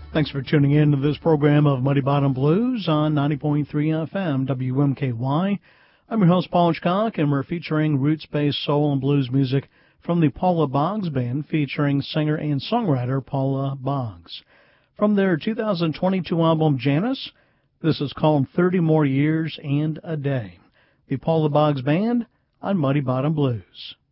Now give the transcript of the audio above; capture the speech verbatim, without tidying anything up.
Thanks for tuning in to this program of Muddy Bottom Blues on ninety point three F M W M K Y. I'm your host, Paul Hitchcock, and we're featuring roots-based soul and blues music from the Paula Boggs Band, featuring singer and songwriter Paula Boggs. From their two thousand twenty-two album, Janice, this is called thirty More Years and a Day. The Paula Boggs Band on Muddy Bottom Blues.